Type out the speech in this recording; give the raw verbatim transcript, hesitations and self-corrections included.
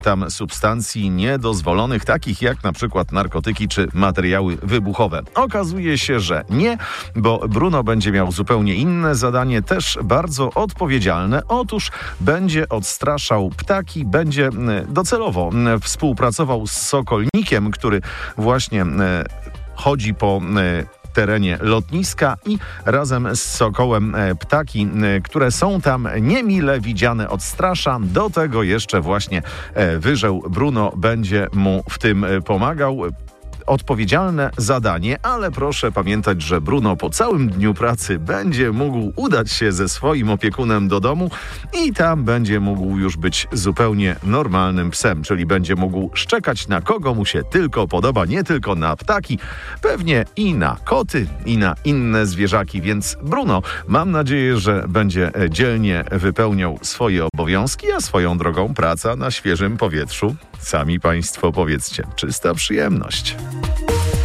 tam substancji niedozwolonych, takich jak na przykład narkotyki czy materiały wybuchowe. Okazuje się, że nie, bo Bruno będzie miał zupełnie inne zadanie, też bardzo odpowiedzialne. Otóż będzie odstraszał ptaki, będzie docelowo współpracował z sokolnikiem, który właśnie chodzi po terenie lotniska i razem z sokołem ptaki, które są tam niemile widziane, odstrasza. Do tego jeszcze właśnie wyżeł Bruno będzie mu w tym pomagał. Odpowiedzialne zadanie, ale proszę pamiętać, że Bruno po całym dniu pracy będzie mógł udać się ze swoim opiekunem do domu i tam będzie mógł już być zupełnie normalnym psem, czyli będzie mógł szczekać na kogo mu się tylko podoba, nie tylko na ptaki, pewnie i na koty, i na inne zwierzaki, więc Bruno, mam nadzieję, że będzie dzielnie wypełniał swoje obowiązki, a swoją drogą praca na świeżym powietrzu, sami Państwo powiedzcie, czysta przyjemność.